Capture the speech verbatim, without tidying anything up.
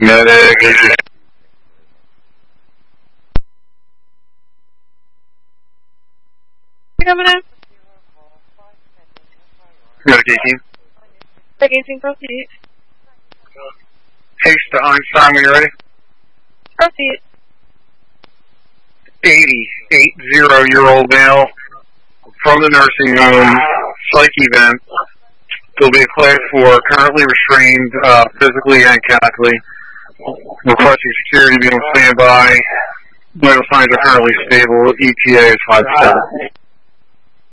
Medic. Coming in. Medic eighteen. Medic eighteen, proceed. Haste to Einstein when you're ready. Proceed. eighty-eight year old male from the nursing home, psych event. There'll be a class for currently restrained uh, physically and chemically. Requesting security be on standby. Vital signs are currently stable. E T A is five percent.